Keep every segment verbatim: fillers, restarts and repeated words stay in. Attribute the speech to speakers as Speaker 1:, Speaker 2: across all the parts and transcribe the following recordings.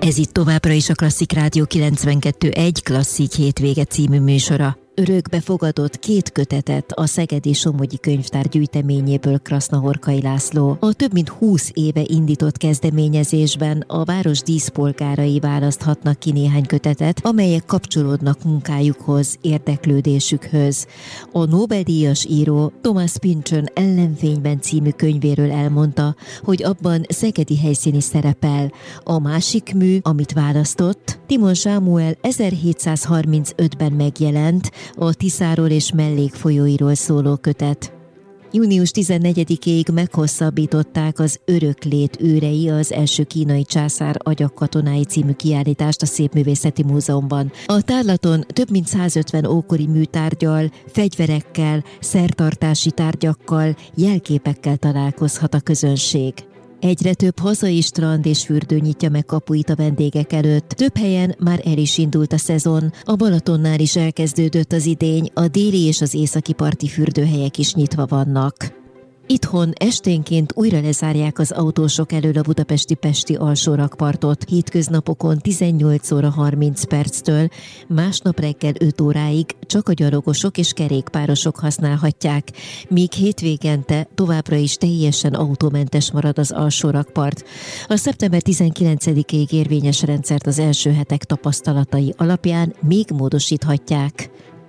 Speaker 1: Ez itt továbbra is a Klasszik Rádió kilencvenkettő egy Klasszik hétvége című műsora. Örökbe fogadott két kötetet a Szegedi Somogyi Könyvtár gyűjteményéből Krasznahorkai László. A több mint húsz éve indított kezdeményezésben a város díszpolgárai választhatnak ki néhány kötetet, amelyek kapcsolódnak munkájukhoz, érdeklődésükhöz. A Nobel-díjas író Thomas Pynchon Ellenfényben című könyvéről elmondta, hogy abban szegedi helyszín is szerepel. A másik mű, amit választott, Timon Sámuel ezerhétszázharmincötben megjelent, a Tiszáról és mellékfolyóiról szóló kötet. június tizennegyedikéig meghosszabbították az Öröklét őrei az első kínai császár agyagkatonái című kiállítást a Szépművészeti Múzeumban. A tárlaton több mint százötven ókori műtárggyal, fegyverekkel, szertartási tárgyakkal, jelképekkel találkozhat a közönség. Egyre több hazai strand és fürdő nyitja meg kapuit a vendégek előtt. Több helyen már el is indult a szezon, a Balatonnál is elkezdődött az idény, a déli és az északi parti fürdőhelyek is nyitva vannak. Itthon esténként újra lezárják az autósok elől a budapesti Pesti alsórakpartot, hétköznapokon tizennyolc óra harminc perctől, másnap reggel öt óráig csak a gyalogosok és kerékpárosok használhatják, míg hétvégente továbbra is teljesen autómentes marad az alsórakpart. A szeptember tizenkilencedikéig érvényes rendszert az első hetek tapasztalatai alapján még módosíthatják.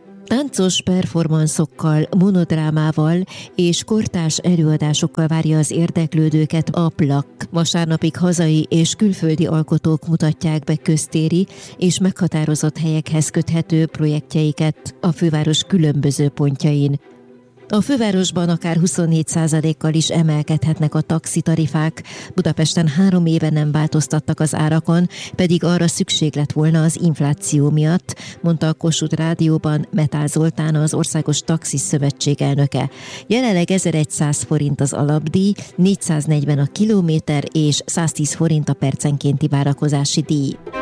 Speaker 1: Táncos performanszokkal, monodrámával és kortárs előadásokkal várja az érdeklődőket a plak. Vasárnapig hazai és külföldi alkotók mutatják be köztéri és meghatározott helyekhez köthető projektjeiket a főváros különböző pontjain. A fővárosban akár huszonnégy százalékkal is emelkedhetnek a taxitarifák. Budapesten három éve nem változtattak az árakon, pedig arra szükség lett volna az infláció miatt, mondta a Kossuth Rádióban Metál Zoltán, az Országos Taxis Szövetség elnöke. Jelenleg ezerszáz forint az alapdíj, négyszáznegyven a kilométer és száztíz forint a percenkénti várakozási díj.